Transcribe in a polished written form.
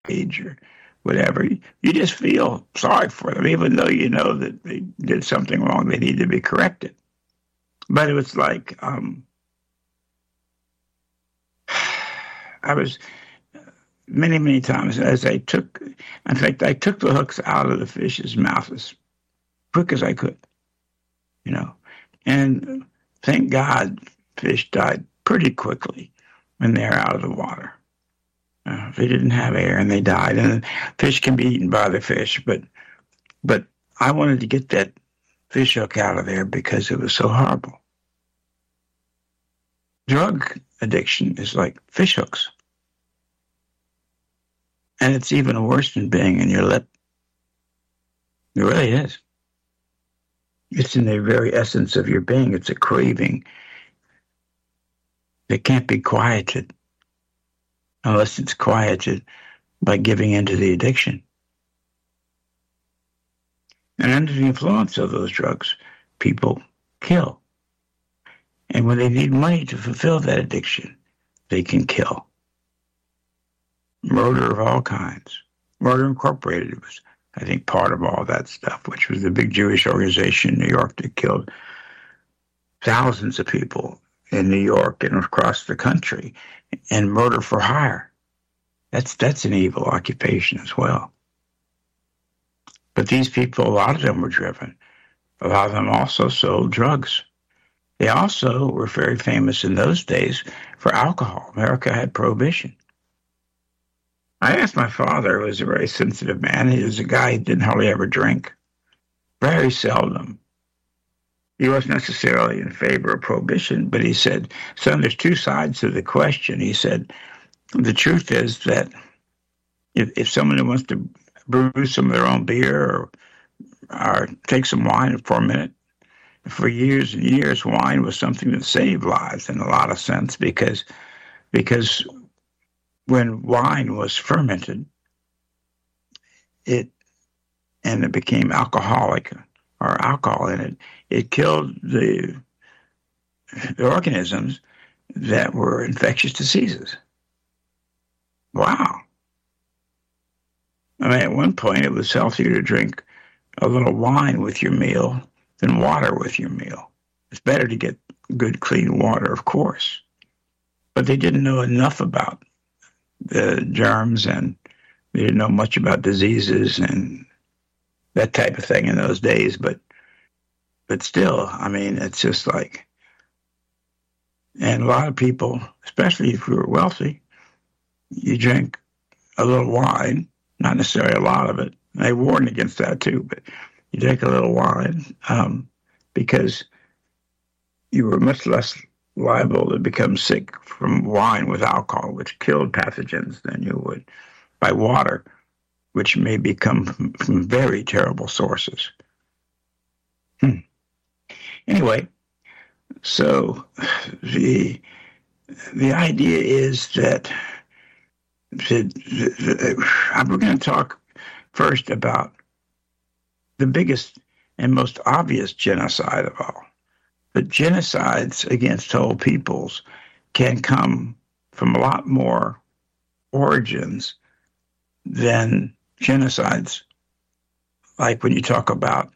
rage or whatever. You just feel sorry for them, even though you know that they did something wrong. They need to be corrected. But it was like I was many, many times as I took, in fact, I took the hooks out of the fish's mouth as quick as I could, you know. And thank God fish died pretty quickly when they're out of the water. They didn't have air and they died. And fish can be eaten by the fish, but I wanted to get that fish hook out of there because it was so horrible. Drug addiction is like fish hooks. And it's even worse than being in your lip. It really is. It's in the very essence of your being. It's a craving that can't be quieted unless it's quieted by giving into the addiction. And under the influence of those drugs, people kill. And when they need money to fulfill that addiction, they can kill. Murder of all kinds. Murder Incorporated was, I think, part of all that stuff, which was the big Jewish organization in New York that killed thousands of people in New York and across the country. And murder for hire. That's an evil occupation as well. But these people, a lot of them were driven. A lot of them also sold drugs. They also were very famous in those days for alcohol. America had prohibition. I asked my father, who was a very sensitive man. He was a guy who didn't hardly ever drink. Very seldom. He wasn't necessarily in favor of prohibition, but he said, son, there's two sides to the question. He said, the truth is that if someone wants to brew some of their own beer or take some wine for a minute, for years and years, wine was something that saved lives in a lot of sense because when wine was fermented, it became alcoholic or alcohol in it, it killed the organisms that were infectious diseases. Wow. I mean, at one point, it was healthier to drink a little wine with your meal than water with your meal. It's better to get good, clean water, of course. But they didn't know enough about the germs, and they didn't know much about diseases and that type of thing in those days. But still, I mean, it's just like, and a lot of people, especially if you were wealthy, you drink a little wine, not necessarily a lot of it. They warn against that too, but you drink a little wine because you were much less liable to become sick from wine with alcohol, which killed pathogens, than you would by water, which may become from very terrible sources. Anyway, so the idea is that we're going to talk first about the biggest and most obvious genocide of all. But genocides against whole peoples can come from a lot more origins than genocides like when you talk about